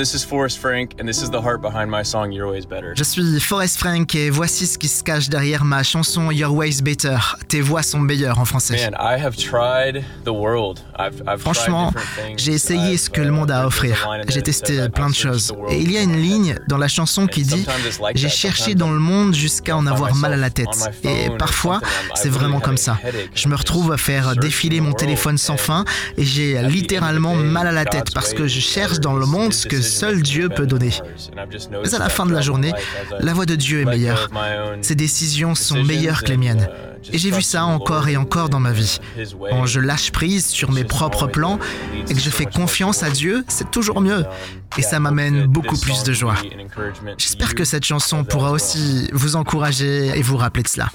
this is Forrest Frank, and this is the heart behind my song Your Way's Better. Je suis Forrest Frank et voici ce qui se cache derrière ma chanson Your Way's Better. Tes voix sont meilleures en français. Man, I have tried the world. Franchement, j'ai essayé ce que le monde a à offrir. J'ai testé plein de choses. Et il y a une ligne dans la chanson qui dit « J'ai cherché dans le monde jusqu'à en avoir mal à la tête ». Et parfois, c'est vraiment comme ça. Je me retrouve à faire défiler mon téléphone sans fin et j'ai littéralement mal à la tête parce que je cherche dans le monde ce que seul Dieu peut donner. Mais à la fin de la journée, la voix de Dieu est meilleure. Ses décisions sont meilleures que les miennes. Et j'ai vu ça encore et encore dans ma vie. Quand je lâche prise sur mes propres plans et que je fais confiance à Dieu, c'est toujours mieux. Et ça m'amène beaucoup plus de joie. J'espère que cette chanson pourra aussi vous encourager et vous rappeler de cela.